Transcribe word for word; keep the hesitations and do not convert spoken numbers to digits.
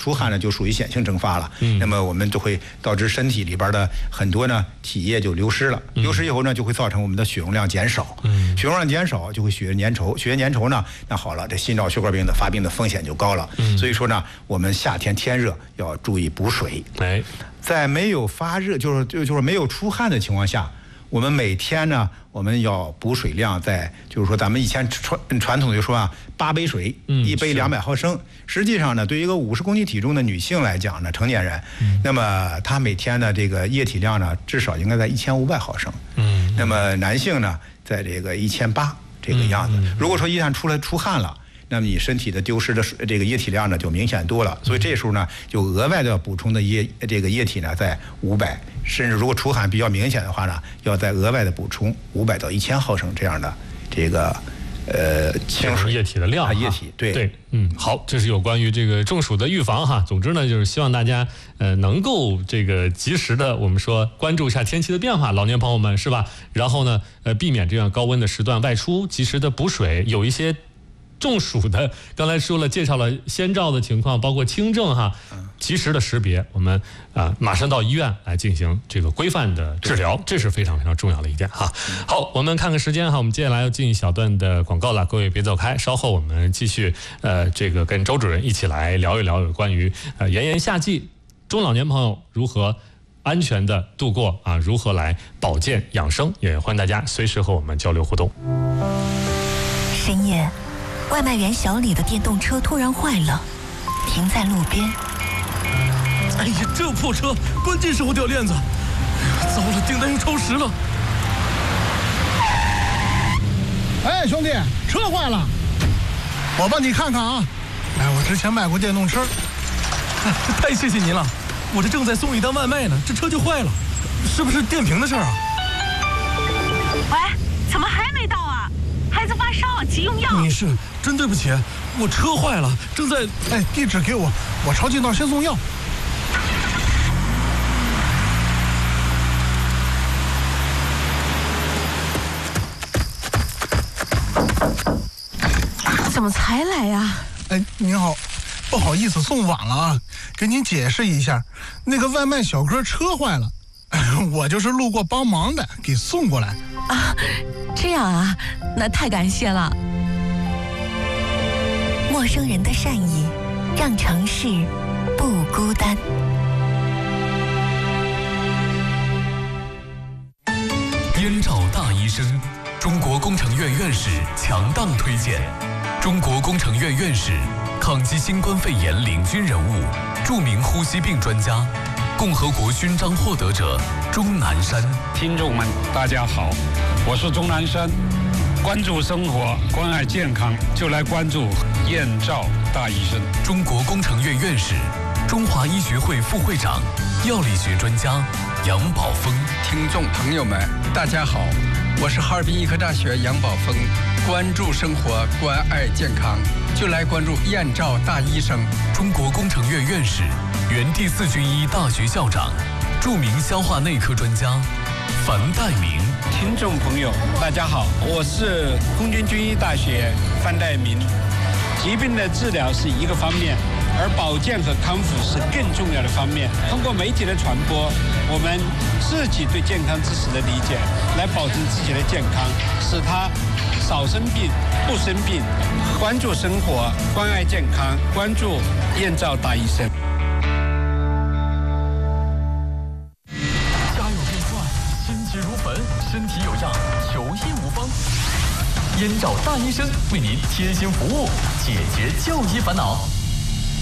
出汗呢就属于显性蒸发了，嗯，那么我们就会导致身体里边的很多呢体液就流失了，嗯、流失以后呢就会造成我们的血容量减少，嗯，血容量减少就会血液粘稠，血液粘稠呢，那好了，这心脑血管病的发病的风险就高了，嗯，所以说呢，我们夏天天热要注意补水，哎，在没有发热就是就就是没有出汗的情况下。我们每天呢，我们要补水量在，就是说咱们以前传传统就说啊，八杯水，嗯、一杯两百毫升。实际上呢，对于一个五十公斤体重的女性来讲呢，成年人，嗯、那么她每天的这个液体量呢，至少应该在一千五百毫升。嗯，那么男性呢，在这个一千八这个样子。嗯嗯、如果说一旦出来出汗了，那么你身体的丢失的水这个液体量呢就明显多了，所以这时候呢就额外的要补充的液这个液体呢在五百，甚至如果出汗比较明显的话呢，要再额外的补充五百到一千毫升这样的这个呃清水液体的量， 液体对对，嗯，好，这是有关于这个中暑的预防哈。总之呢，就是希望大家呃能够这个及时的我们说关注一下天气的变化，老年朋友们是吧？然后呢呃避免这样高温的时段外出，及时的补水，有一些。中暑的，刚才说了，介绍了先兆的情况，包括轻症哈，及时的识别，我们啊、呃、马上到医院来进行这个规范的治疗，这是非常非常重要的一点哈。好，我们看看时间哈，我们接下来要进一小段的广告了，各位别走开，稍后我们继续呃这个跟周主任一起来聊一聊有关于呃炎炎夏季中老年朋友如何安全的度过啊，如何来保健养生，也欢迎大家随时和我们交流互动。 深夜。外卖员小李的电动车突然坏了，停在路边。 哎呀，这破车，关键时候掉链子，糟了，订单又超时了。 哎，兄弟，车坏了，我帮你看看啊。哎，我之前卖过电动车。 哎，太谢谢您了，我这正在送一单外卖呢，这车就坏了，是不是电瓶的事儿啊？ 喂，怎么还没到啊？孩子发烧，急用药。 女士，真对不起，我车坏了，正在…… 哎，地址给我，我抄近道先送药。 怎么才来呀？ 哎，您好，不好意思送晚了啊，给您解释一下，那个外卖小哥车坏了，我就是路过帮忙的，给送过来。 啊，这样啊，那太感谢了。 陌生人的善意，让城市不孤单。 燕赵大医生，中国工程院院士强档推荐。中国工程院院士，抗击新冠肺炎领军人物，著名呼吸病专家，共和国勋章获得者钟南山。 听众们，大家好，我是钟南山。关注生活，关爱健康，就来关注燕赵大医生。 中国工程院院士，中华医学会副会长，药理学专家杨宝峰。 听众朋友们，大家好，我是哈尔滨医科大学杨宝峰。关注生活，关爱健康，就来关注燕赵大医生。 中国工程院院士，原第四军医大学校长，著名消化内科专家樊岱明。 听众朋友，大家好，我是空军军医大学樊岱明。疾病的治疗是一个方面，而保健和康复是更重要的方面。通过媒体的传播，我们自己对健康知识的理解，来保证自己的健康，使它少生病、不生病。关注生活，关爱健康，关注燕赵大医生。 家有变幻，心急如焚，身体有恙，求医无方。燕赵大医生为您贴心服务，解决就医烦恼。